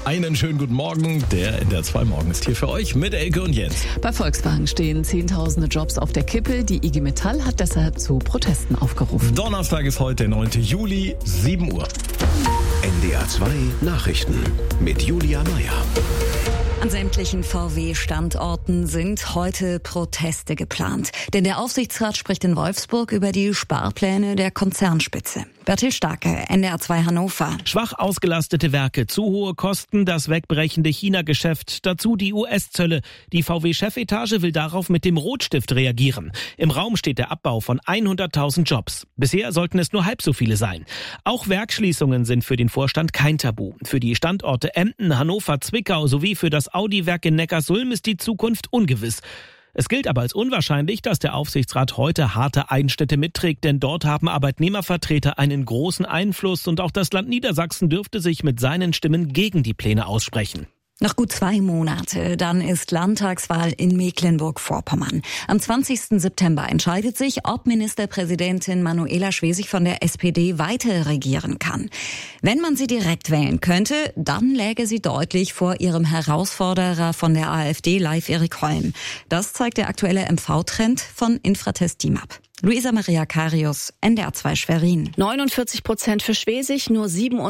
Einen schönen guten Morgen. Der NDR 2 Morgen ist hier für euch mit Elke und Jens. Bei Volkswagen stehen Zehntausende Jobs auf der Kippe. Die IG Metall hat deshalb zu Protesten aufgerufen. Donnerstag ist heute, der 9. Juli, 7 Uhr. NDR 2 Nachrichten mit Julia Meyer. An sämtlichen VW-Standorten sind heute Proteste geplant. Denn der Aufsichtsrat spricht in Wolfsburg über die Sparpläne der Konzernspitze. Bertil Starke, NDR 2 Hannover. Schwach ausgelastete Werke, zu hohe Kosten, das wegbrechende China-Geschäft, dazu die US-Zölle. Die VW-Chefetage will darauf mit dem Rotstift reagieren. Im Raum steht der Abbau von 100.000 Jobs. Bisher sollten es nur halb so viele sein. Auch Werksschließungen sind für den Vorstand kein Tabu. Für die Standorte Emden, Hannover, Zwickau sowie für das Audi-Werk in Neckarsulm ist die Zukunft ungewiss. Es gilt aber als unwahrscheinlich, dass der Aufsichtsrat heute harte Einschnitte mitträgt, denn dort haben Arbeitnehmervertreter einen großen Einfluss und auch das Land Niedersachsen dürfte sich mit seinen Stimmen gegen die Pläne aussprechen. Noch gut 2 Monate, dann ist Landtagswahl in Mecklenburg-Vorpommern. Am 20. September entscheidet sich, ob Ministerpräsidentin Manuela Schwesig von der SPD weiter regieren kann. Wenn man sie direkt wählen könnte, dann läge sie deutlich vor ihrem Herausforderer von der AfD, Leif-Erik Holm. Das zeigt der aktuelle MV-Trend von Infratest DIMAP. Luisa Maria Karius, NDR 2 Schwerin. 49% für Schwesig, nur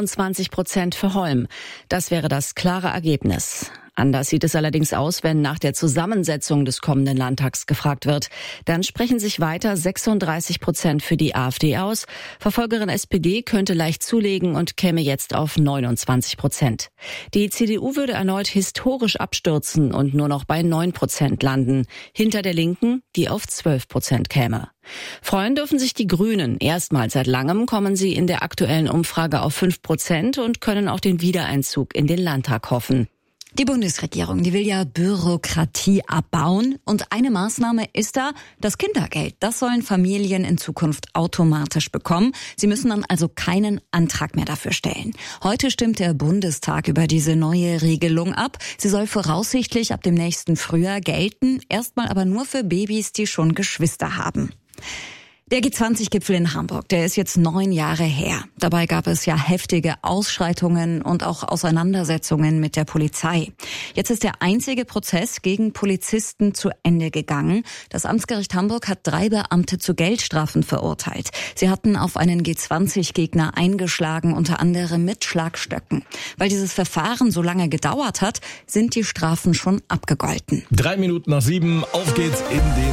27% für Holm. Das wäre das klare Ergebnis. Anders sieht es allerdings aus, wenn nach der Zusammensetzung des kommenden Landtags gefragt wird. Dann sprechen sich weiter 36% für die AfD aus. Verfolgerin SPD könnte leicht zulegen und käme jetzt auf 29%. Die CDU würde erneut historisch abstürzen und nur noch bei 9% landen. Hinter der Linken, die auf 12% käme. Freuen dürfen sich die Grünen. Erstmals seit langem kommen sie in der aktuellen Umfrage auf 5% und können auf den Wiedereinzug in den Landtag hoffen. Die Bundesregierung, die will ja Bürokratie abbauen. Und eine Maßnahme ist da das Kindergeld. Das sollen Familien in Zukunft automatisch bekommen. Sie müssen dann also keinen Antrag mehr dafür stellen. Heute stimmt der Bundestag über diese neue Regelung ab. Sie soll voraussichtlich ab dem nächsten Frühjahr gelten. Erstmal aber nur für Babys, die schon Geschwister haben. Der G20-Gipfel in Hamburg, der ist jetzt 9 Jahre her. Dabei gab es ja heftige Ausschreitungen und auch Auseinandersetzungen mit der Polizei. Jetzt ist der einzige Prozess gegen Polizisten zu Ende gegangen. Das Amtsgericht Hamburg hat 3 Beamte zu Geldstrafen verurteilt. Sie hatten auf einen G20-Gegner eingeschlagen, unter anderem mit Schlagstöcken. Weil dieses Verfahren so lange gedauert hat, sind die Strafen schon abgegolten. 3 Minuten nach 7, auf geht's in den